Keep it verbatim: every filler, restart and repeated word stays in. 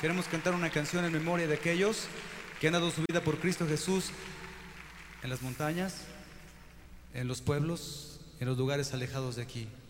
Queremos cantar una canción en memoria de aquellos que han dado su vida por Cristo Jesús en las montañas, en los pueblos, en los lugares alejados de aquí.